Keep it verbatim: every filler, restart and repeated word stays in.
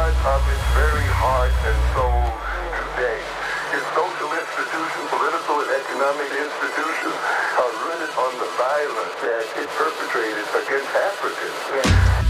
part of its very heart and soul today. Its social institutions, political and economic institutions are rooted on the violence that it perpetrated against Africans.